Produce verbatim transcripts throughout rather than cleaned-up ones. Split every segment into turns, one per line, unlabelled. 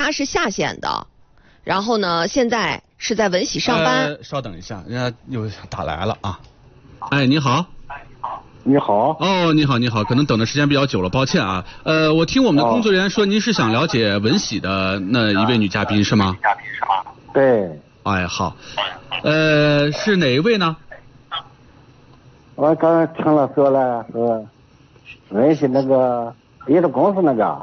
家是下县的，然后呢，现在是在文喜上班。
呃、稍等一下，人家又打来了啊。哎，你好。
你好。
哦，你好，你好，可能等的时间比较久了，抱歉啊。呃，我听我们的工作人员说，您是想了解文喜的那一位女嘉宾是吗？
对。
哎，好。呃，是哪一位呢？
我刚才听了说了，说文喜那个移动公司那个。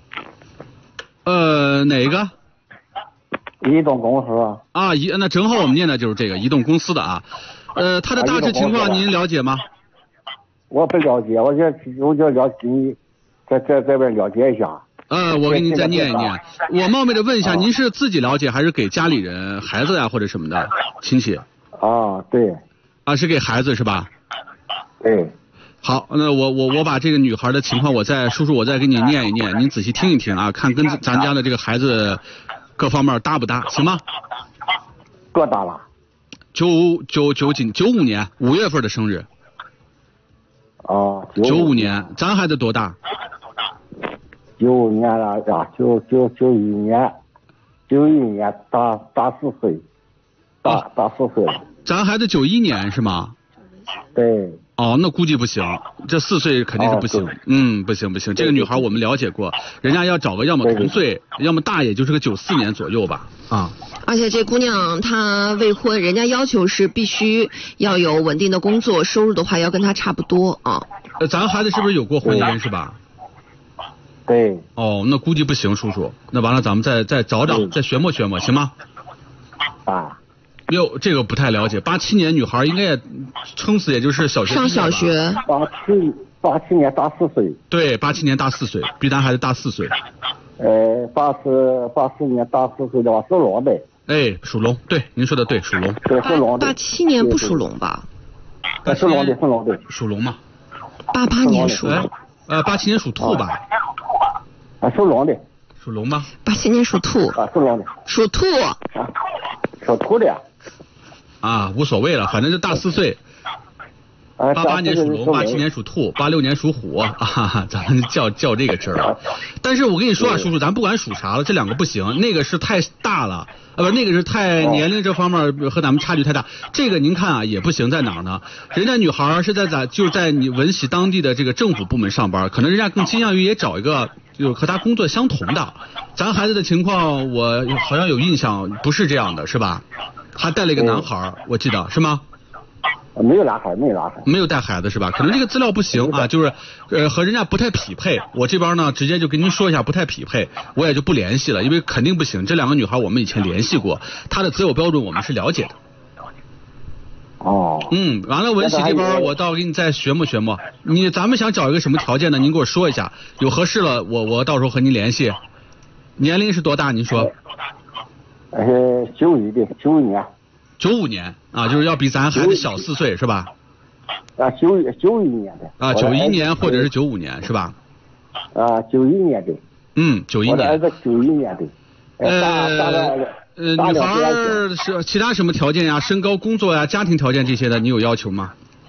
呃，哪个？
移动公司。
啊，移那正好我们念的就是这个移动公司的啊。呃，他的大致情况您了解吗？
我不了解，我就我就了解你，在在这边了解一下。
呃，我给您再念一念。我冒昧的问一下，您是自己了解还是给家里人、孩子呀、啊、或者什么的亲戚？
啊，对。
啊，是给孩子是吧？
对。
好，那我我我把这个女孩的情况，我再叔叔我再给你念一念，您仔细听一听啊，看跟咱家的这个孩子各方面搭不搭，行吗？
多大了？
九九九几九五年五月份的生日。
哦，
九五年，咱孩子多大？
九五年了呀，九九九一年，九一年大大四岁，大、哦、大四岁了。
咱孩子九一年是吗？
对。
哦，那估计不行，这四岁肯定是不行。哦、嗯，不行不行，这个女孩我们了解过，人家要找个要么同岁，要么大也就是个九四年左右吧。啊。
而且这姑娘她未婚，人家要求是必须要有稳定的工作，收入的话要跟她差不多啊。
呃，咱孩子是不是有过婚姻是吧？
对。
哦，那估计不行，叔叔。那完了，咱们再再找找，再学摸学摸，行吗？
啊。
哟，这个不太了解。八七年女孩应该也撑死也就是小学
上小学。
八七八七年大四岁。
对，八七年大四岁，比咱孩子大四岁。
呃，八四八四年大四岁的话，属龙的。
哎，属龙，对，您说的对，属龙。
对，属龙的。
八七年不属龙吧？
属龙的，属龙的。
属龙嘛。
八八年属龙。
呃，八七年属兔吧？
啊，属龙的。
属龙吗？
八七年属兔。
啊，属龙的。
属兔。
啊，属兔的。
啊，无所谓了，反正就大四岁。八八年属龙，八七年属兔，八六年属虎啊，咱们叫叫这个真儿。但是我跟你说啊，叔叔，咱不管属啥了，这两个不行，那个是太大了，呃，不，那个是太年龄这方面和咱们差距太大。这个您看啊，也不行，在哪儿呢？人家女孩是在咱就在你文喜当地的这个政府部门上班，可能人家更倾向于也找一个就和他工作相同的。咱孩子的情况，我好像有印象，不是这样的，是吧？还带了一个男孩，我记得是吗？
没有男孩，没有男孩，
没有带孩子是吧？可能这个资料不行啊，就是呃和人家不太匹配。我这边呢直接就跟您说一下不太匹配，我也就不联系了，因为肯定不行。这两个女孩我们以前联系过，她的择偶标准我们是了解的。
哦。
嗯，完了文喜这边我倒给你再学摸学摸。你咱们想找一个什么条件呢？您给我说一下，有合适了我我到时候和您联系。年龄是多大？您说。
呃，九一的，九一年。
九五年啊，就是要比咱孩子小四岁是吧？
啊，九九一年的。
啊，九一年或者是九五年是吧？
啊，九一年的。
嗯，九一年。
我的儿子九一年的。
呃呃，女孩是其他什么条件呀？身高、工作呀、家庭条件这些的，你有要求吗？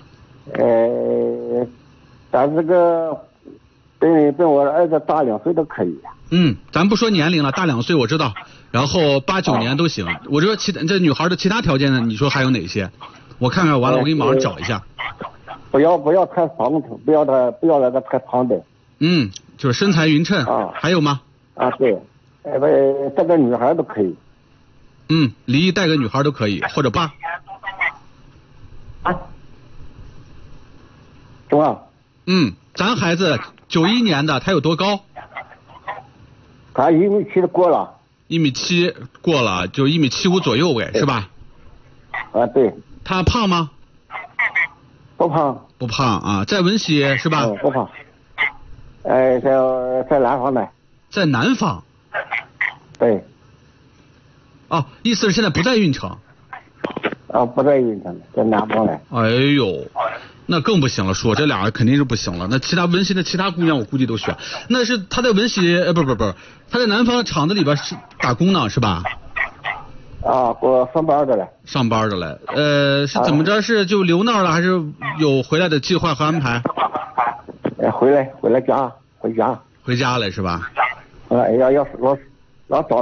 呃，但这个比比我儿子大两岁都可以。
嗯，咱不说年龄了，大两岁我知道。然后八九年都行，我说其这女孩的其他条件呢？你说还有哪些？我看看完了，我给你马上找一下。
不要不要太胖的，不要太不要那个太胖的。
嗯，就是身材匀称。啊。还有吗？
啊，对，呃，带个女孩都可以。
嗯，离异带个女孩都可以，或者爸。
啊。中啊。
嗯，咱孩子九一年的，他有多高？
他一米七的过了。
一米七过了，就一米七五左右呗，是吧？
啊，对。
他胖吗？
不胖。
不胖啊，在文喜是吧？
哦，不胖。哎，在在南方的。
在南方。
对。
哦，意思是现在不在运城。
啊，不在运城，在南方的。
哎呦。那更不行了，叔，这俩肯定是不行了。那其他文喜的其他姑娘，我估计都选。那是他在文喜，呃，不不不，他在南方厂子里边是打工呢，是吧？
啊，我上班的嘞。
上班的嘞，呃，是怎么着？是就留那儿了，还是有回来的计划和安排？
呃，回来，回来家，回家。
回家了是吧？
啊，要要老老早。